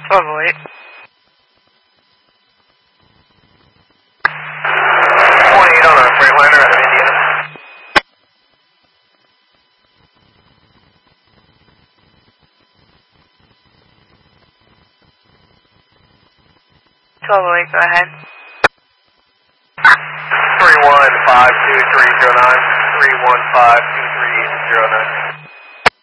1208. 28 on our Freightliner out of India. Go ahead. 3152309309. 31523093.